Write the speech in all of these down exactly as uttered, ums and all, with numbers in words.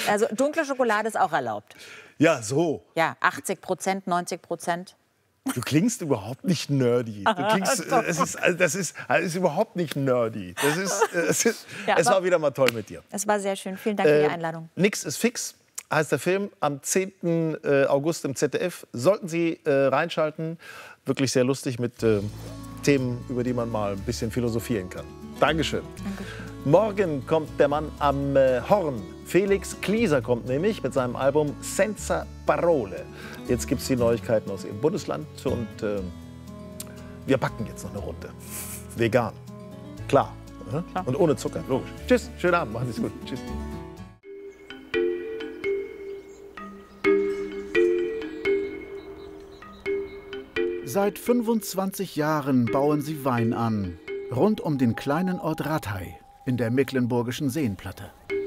Also dunkle Schokolade ist auch erlaubt. Ja, so. Ja, achtzig Prozent, neunzig Prozent. Du klingst überhaupt nicht nerdy. Du klingst, äh, es ist, also das, ist, das ist überhaupt nicht nerdy. Das ist, äh, es ist, Ja, es war wieder mal toll mit dir. Es war sehr schön. Vielen Dank für die Äh, Einladung. Nix ist fix, heißt der Film, am zehnten August im Z D F. Sollten Sie äh, reinschalten. Wirklich sehr lustig mit äh, Themen, über die man mal ein bisschen philosophieren kann. Dankeschön. Dankeschön. Morgen kommt der Mann am äh, Horn. Felix Klieser kommt nämlich mit seinem Album Senza Parole. Jetzt gibt es die Neuigkeiten aus Ihrem Bundesland und äh, wir backen jetzt noch eine Runde. Vegan. Klar. Klar. Und ohne Zucker, logisch. Tschüss, schönen Abend, machen Sie es gut. Tschüss. Seit fünfundzwanzig Jahren bauen sie Wein an, rund um den kleinen Ort Rathay in der mecklenburgischen Seenplatte.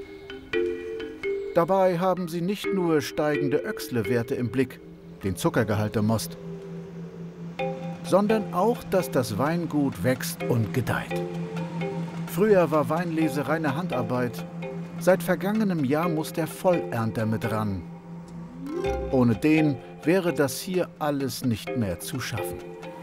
Dabei haben sie nicht nur steigende Öxle-Werte im Blick, den Zuckergehalt der Most, sondern auch, dass das Weingut wächst und gedeiht. Früher war Weinlese reine Handarbeit. Seit vergangenem Jahr muss der Vollernter mit ran. Ohne den wäre das hier alles nicht mehr zu schaffen.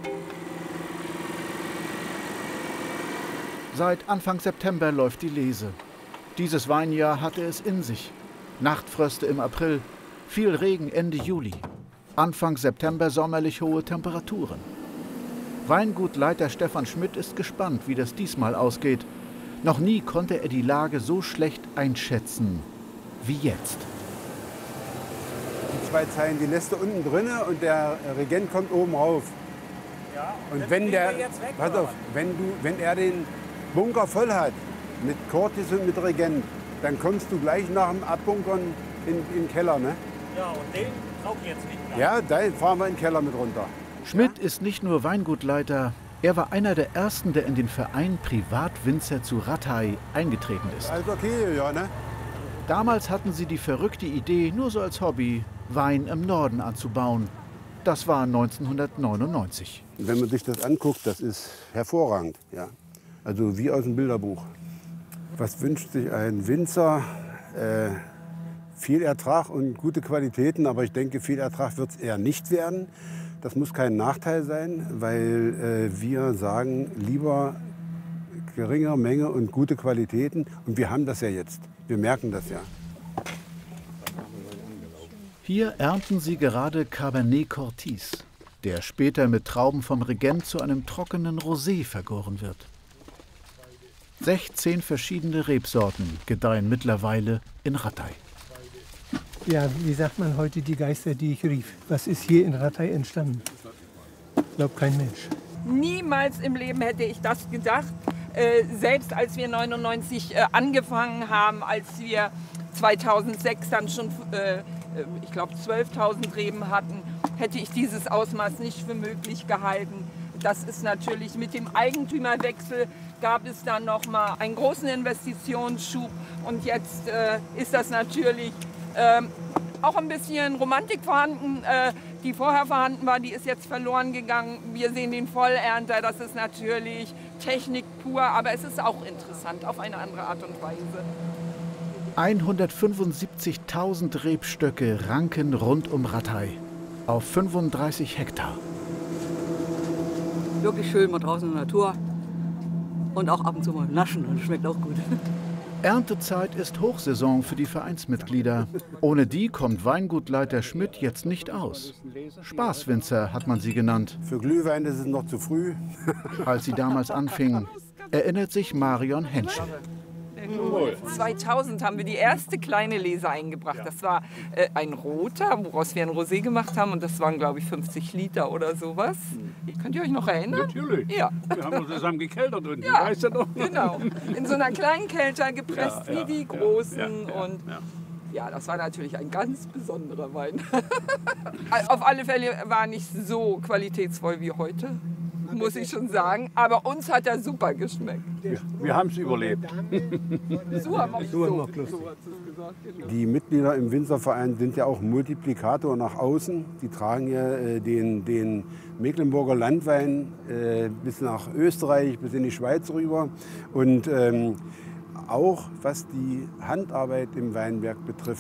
Seit Anfang September läuft die Lese. Dieses Weinjahr hatte es in sich. Nachtfröste im April, viel Regen Ende Juli. Anfang September sommerlich hohe Temperaturen. Weingutleiter Stefan Schmidt ist gespannt, wie das diesmal ausgeht. Noch nie konnte er die Lage so schlecht einschätzen wie jetzt. Die zwei Zeilen, die lässt du unten drin und der Regent kommt oben rauf. Ja, und wenn der, pass auf, wenn, du, wenn er den Bunker voll hat, mit Cortis und mit Regent, dann kommst du gleich nach dem Abbunkern in, in den Keller, ne? Ja, und den brauche ich jetzt nicht mehr. Ja, da fahren wir in den Keller mit runter. Schmidt ist nicht nur Weingutleiter, er war einer der Ersten, der in den Verein Privatwinzer zu Rathay eingetreten ist. Alles okay, ja, ne? Damals hatten sie die verrückte Idee, nur so als Hobby, Wein im Norden anzubauen. Das war neunzehnhundertneunundneunzig. Wenn man sich das anguckt, das ist hervorragend, ja. Also wie aus dem Bilderbuch. Was wünscht sich ein Winzer? Äh, viel Ertrag und gute Qualitäten, aber ich denke, viel Ertrag wird es eher nicht werden. Das muss kein Nachteil sein, weil äh, wir sagen, lieber geringe Menge und gute Qualitäten. Und wir haben das ja jetzt. Wir merken das ja. Hier ernten sie gerade Cabernet Cortis, der später mit Trauben vom Regent zu einem trockenen Rosé vergoren wird. sechzehn verschiedene Rebsorten gedeihen mittlerweile in Rathay. Ja, wie sagt man heute, die Geister, die ich rief. Was ist hier in Rathay entstanden? Glaubt kein Mensch. Niemals im Leben hätte ich das gedacht. Äh, selbst als wir neunundneunzig äh, angefangen haben, als wir zweitausendsechs dann schon, äh, ich glaube, zwölftausend Reben hatten, hätte ich dieses Ausmaß nicht für möglich gehalten. Das ist natürlich mit dem Eigentümerwechsel gab es dann noch mal einen großen Investitionsschub und jetzt äh, ist das natürlich äh, auch ein bisschen Romantik vorhanden, äh, die vorher vorhanden war, die ist jetzt verloren gegangen. Wir sehen den Vollernter, das ist natürlich Technik pur, aber es ist auch interessant auf eine andere Art und Weise. hundertfünfundsiebzigtausend Rebstöcke ranken rund um Rathay auf fünfunddreißig Hektar. Wirklich schön mal draußen in der Natur und auch ab und zu mal naschen, und schmeckt auch gut. Erntezeit ist Hochsaison für die Vereinsmitglieder. Ohne die kommt Weingutleiter Schmidt jetzt nicht aus. Spaßwinzer hat man sie genannt. Für Glühwein ist es noch zu früh. Als sie damals anfingen, erinnert sich Marion Henschel. zweitausend haben wir die erste kleine Lese eingebracht. Das war äh, ein roter, woraus wir ein Rosé gemacht haben. Und das waren, glaube ich, fünfzig Liter oder sowas. Könnt ihr euch noch erinnern? Natürlich. Ja. Wir haben uns zusammen gekeltert drin. Ja, Weißt du noch? genau. In so einer kleinen Kelter gepresst Ja, ja, wie die großen. ja, ja, und ja. ja, das war natürlich ein ganz besonderer Wein. Auf alle Fälle war nicht so qualitätsvoll wie heute, muss ich schon sagen. Aber uns hat er super geschmeckt. Wir, wir haben es überlebt. So haben wir So haben wir so, so hat es gesagt. Genau. Die Mitglieder im Winzerverein sind ja auch Multiplikator nach außen. Die tragen ja äh, den, den Mecklenburger Landwein äh, bis nach Österreich, bis in die Schweiz rüber. Und ähm, auch was die Handarbeit im Weinberg betrifft,